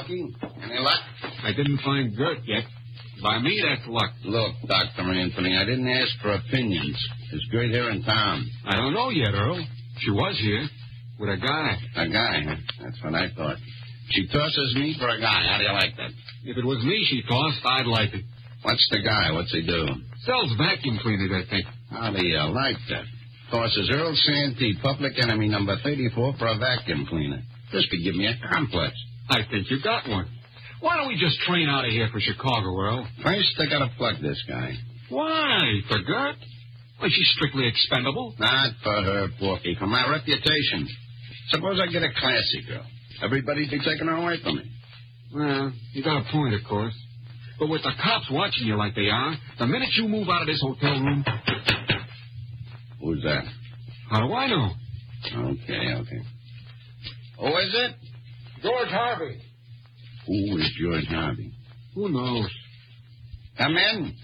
Porky? Any luck? I didn't find Gert yet. By me, that's luck. Look, Dr. Anthony, I didn't ask for opinions. Is Gert here in town? I don't know yet, Earl. She was here. With a guy. A guy, huh? That's what I thought. She tosses me for a guy. How do you like that? If it was me she tossed, I'd like it. What's the guy? What's he do? Sells vacuum cleaners, I think. How do you like that? Tosses Earl Santee, public enemy number 34, for a vacuum cleaner. This could give me a complex. I think you got one. Why don't we just train out of here for Chicago, Earl? First, I gotta plug this guy. Why? For Gert? Well, she's strictly expendable. Not for her, Porky. For my reputation. Suppose I get a classy girl. Everybody'd be taking her away from me. Well, you got a point, of course. But with the cops watching you like they are, the minute you move out of this hotel room... Who's that? How do I know? Okay. Who is it? George Harvey. Who is George Harvey? Who knows? Come in.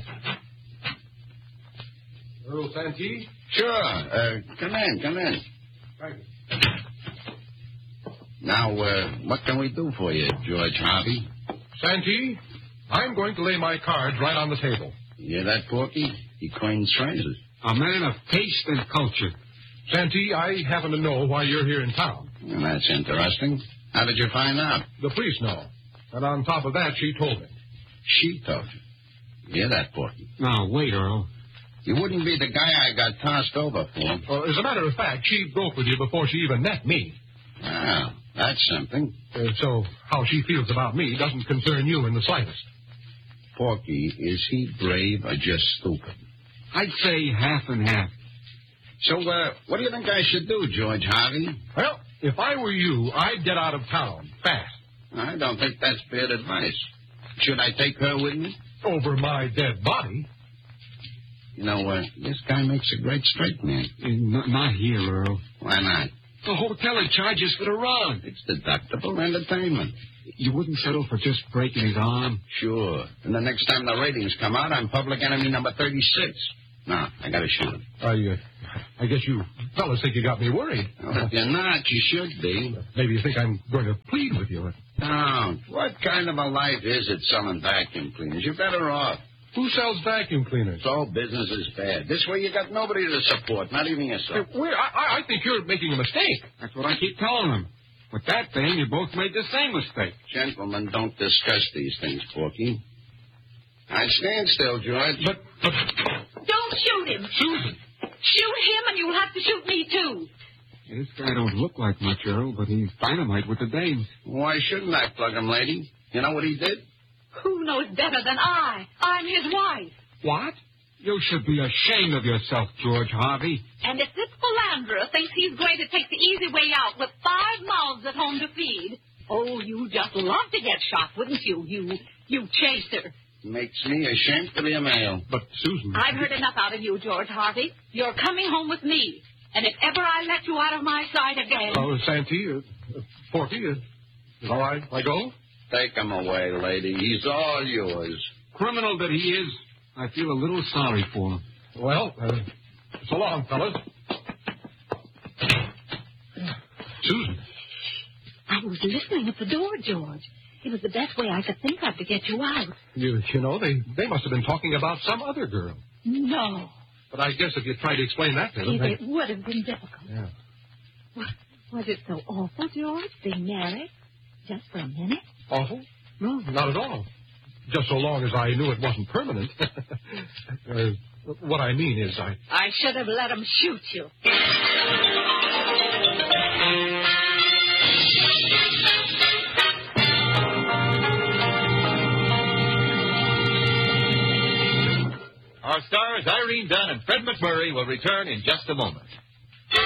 Earl Santee? Sure. Come in. Thank you. Now, what can we do for you, George Harvey? Santee, I'm going to lay my cards right on the table. You hear that, Porky? He coins phrases. A man of taste and culture. Santee, I happen to know why you're here in town. Well, that's interesting. How did you find out? The police know. And on top of that, she told me. She told you. You hear that, Porky? Now, wait, Earl. You wouldn't be the guy I got tossed over for. Well, as a matter of fact, she broke with you before she even met me. Wow, that's something. So how she feels about me doesn't concern you in the slightest. Porky, is he brave or just stupid? I'd say half and half. So, what do you think I should do, George Harvey? Well, if I were you, I'd get out of town fast. I don't think that's bad advice. Should I take her with me? Over my dead body. You know, this guy makes a great straight man. Not here, Earl. Why not? The hotel charges for the run. It's deductible entertainment. You wouldn't settle for just breaking his arm? Sure. And the next time the ratings come out, I'm public enemy number 36. No, I gotta shoot him. I guess you fellas think you got me worried. Well, if you're not, you should be. Maybe you think I'm going to plead with you. Don't. What kind of a life is it selling vacuum cleaners? You're better off. Who sells vacuum cleaners? So business is bad. This way you got nobody to support, not even yourself. I think you're making a mistake. That's what I keep telling them. With that thing, you both made the same mistake. Gentlemen, don't discuss these things, Porky. I stand still, George. But... Don't shoot him. Susan. Shoot him, and you'll have to shoot me, too. This guy don't look like much, Earl, but he's dynamite with the dames. Why shouldn't I plug him, lady? You know what he did? Who knows better than I? I'm his wife. What? You should be ashamed of yourself, George Harvey. And if this philanderer thinks he's going to take the easy way out with 5 mouths at home to feed, oh, you'd just love to get shot, wouldn't you? You chaser. Makes me ashamed to be a male. But, Susan... I've heard enough out of you, George Harvey. You're coming home with me. And if ever I let you out of my sight again... Oh, Santee, Porky, is all right? I go? Take him away, lady. He's all yours. Criminal that he is, I feel a little sorry for him. Well, so long, fellas. Susan. I was listening at the door, George. It was the best way I could think of to get you out. You know, they must have been talking about some other girl. No. But I guess if you tried to explain that to them... It would have been difficult. Yeah. Was it so awful, George, being married? Just for a minute? Awful? No, not at all. Just so long as I knew it wasn't permanent. What I mean is I should have let him shoot you. Our stars Irene Dunn and Fred McMurray will return in just a moment.